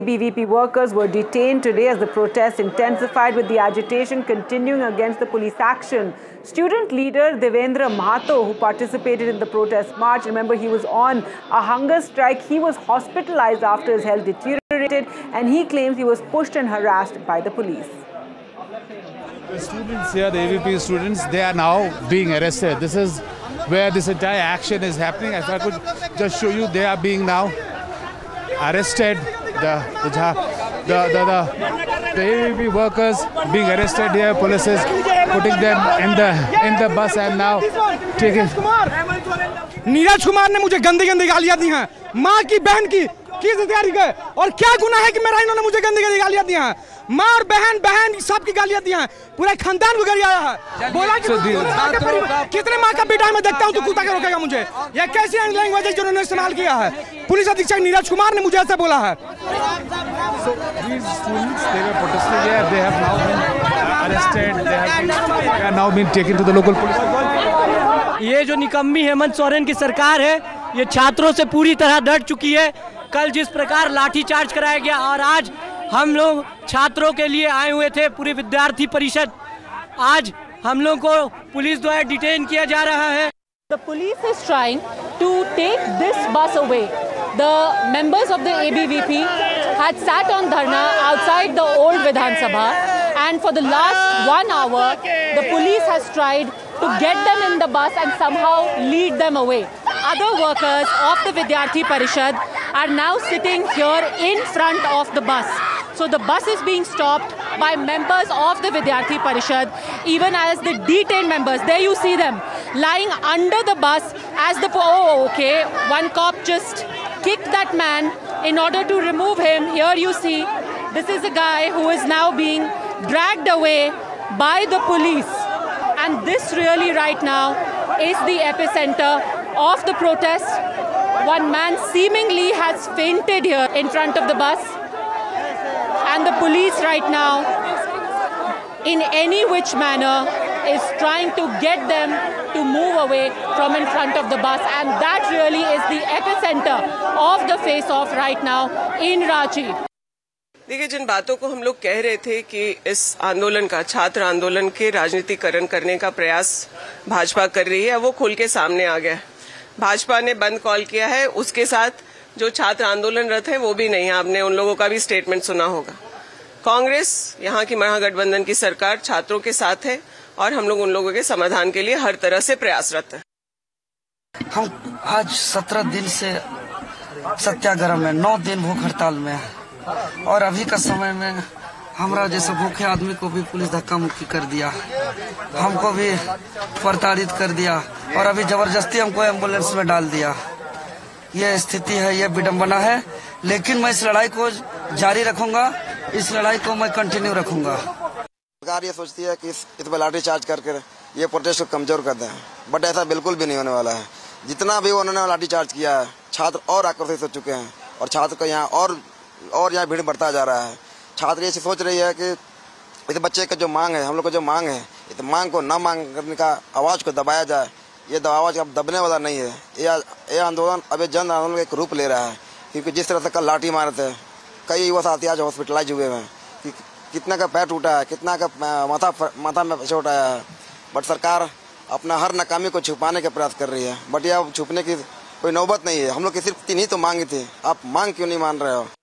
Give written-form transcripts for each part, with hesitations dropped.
ABVP workers were detained today as the protests intensified, with the agitation continuing against the police action. Student leader Devendra Mahato, who participated in the protest march, remember he was on a hunger strike. He was hospitalized after his health deteriorated, and he claims he was pushed and harassed by the police. The students here, the ABVP students, they are now being arrested. This is where this entire action is happening. If I could just show you, they are being now arrested. The ABVP workers being arrested here. Police is putting them in the bus and now taking. Neeraj Kumar ने मुझे गंदी गंदी गालियां दी हैं, माँ की बहन की किस अधिकारी के, और क्या गुनाह है कि मेरा इन्होंने मुझे गंदी गंदी गालियां दी हैं। माँ और बहन सबकी गालियां दी हैं, पूरे खानदान को गालियां आया है। बोला कि कितने माँ का बेटा मैं देखता हूँ तो कुत्ता के रोकेगा मुझे। ये कैसी लैंग्वेज है जिन्होंने इस्तेमाल किया है। पुलिस अधीक्षक नीरज कुमार ने मुझे ऐसे बोला है। So these students, they were protesting here. They have now been arrested. They have now been taken to the local police. ये जो निकम्मी हेमंत सोरेन की सरकार है, ये छात्रों से पूरी तरह डट चुकी है। कल जिस प्रकार लाठीचार्ज कराया गया और आज हम लोग छात्रों के लिए आए हुए थे, पूरी विद्यार्थी परिषद, आज हम लोग को पुलिस द्वारा डिटेन किया जा रहा है। The police is trying to take this bus away. The members of the ABVP had sat on dharna outside the old Vidhan Sabha, and for the last 1 hour, the police has tried to get them in the bus and somehow lead them away. Other workers of the Vidyarthi Parishad are now sitting here in front of the bus. So the bus is being stopped by members of the Vidyarthi Parishad, even as the detained members. There you see them lying under the bus as the one cop just kicked that man in order to remove him. Here you see, this is a guy who is now being dragged away by the police. And this really right now is the epicenter of the protest. One man seemingly has fainted here in front of the bus. And the police right now, in any which manner, is trying to get them to move away from in front of the bus. And that really is the epicenter of the face-off right now in Ranchi. देखिए, जिन बातों को हम लोग कह रहे थे कि इस आंदोलन का, छात्र आंदोलन के राजनीतिकरण करने का प्रयास भाजपा कर रही है, वो खुल के सामने आ गया है। भाजपा ने बंद कॉल किया है, उसके साथ जो छात्र आंदोलनरत हैं वो भी नहीं है। आपने उन लोगों का भी स्टेटमेंट सुना होगा। कांग्रेस, यहाँ की महागठबंधन की सरकार छात्रों के साथ है और हम लोग उन लोगों के समाधान के लिए हर तरह से प्रयासरत है। हम आज 17 दिन से सत्याग्रह में, 9 दिन भूख हड़ताल में है, और अभी का समय में हमारा जैसे भूखे आदमी को भी पुलिस धक्का मुक्की कर दिया, हमको भी प्रताड़ित कर दिया और अभी जबरदस्ती हमको एम्बुलेंस में डाल दिया। ये स्थिति है, ये विडंबना है, लेकिन मैं इस लड़ाई को जारी रखूंगा, इस लड़ाई को मैं कंटिन्यू रखूंगा। सरकार ये सोचती है कि इस पर लाठी चार्ज करके ये प्रोटेस्ट को कमजोर कर दें, बट ऐसा बिल्कुल भी नहीं होने वाला है। जितना भी उन्होंने लाठी चार्ज किया है, छात्र और आक्रोशित हो चुके हैं और छात्र को यहाँ और यहाँ भीड़ बढ़ता जा रहा है। छात्र ये सोच रही है कि इस बच्चे का जो मांग है, हम लोग का जो मांग है, इस मांग को न मांग करने का आवाज को दबाया जाए। ये आवाज अब दबने वाला नहीं है। ये आंदोलन अब जन आंदोलन का एक रूप ले रहा है, क्योंकि जिस तरह से कल लाठी मारे थे, कई युवा साथी आज हॉस्पिटलाइज हुए हैं, कि कितना का पैर टूटा है, कितना का माथा में चोट आया है। बट सरकार अपना हर नाकामी को छुपाने का प्रयास कर रही है, बट यह छुपने की कोई नौबत नहीं है। हम लोग की सिर्फ 3 ही तो मांगी थी, आप मांग क्यों नहीं मान रहे हो?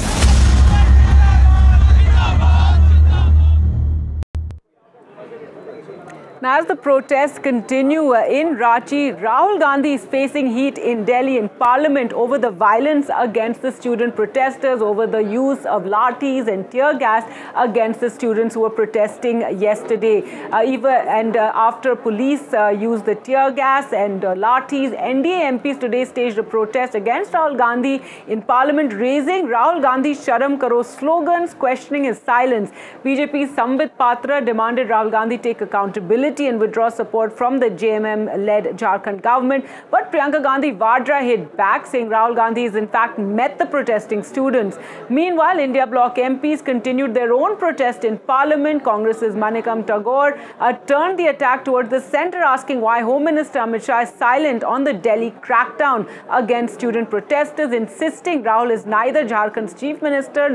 Now, as the protests continue in Ranchi, Rahul Gandhi is facing heat in Delhi in Parliament over the violence against the student protesters, over the use of lathis and tear gas against the students who were protesting yesterday. After police used the tear gas and lathis, NDA MPs today staged a protest against Rahul Gandhi in Parliament, raising Rahul Gandhi's Sharam Karo slogans, questioning his silence. BJP's Sambit Patra demanded Rahul Gandhi take accountability unity and withdraw support from the JMM-led Jharkhand government. But Priyanka Gandhi Vadra hit back, saying Rahul Gandhi has in fact met the protesting students. Meanwhile, India Bloc MPs continued their own protest in Parliament. Congress's Manikam Tagore turned the attack towards the centre, asking why Home Minister Amit Shah is silent on the Delhi crackdown against student protesters, insisting Rahul is neither Jharkhand's chief minister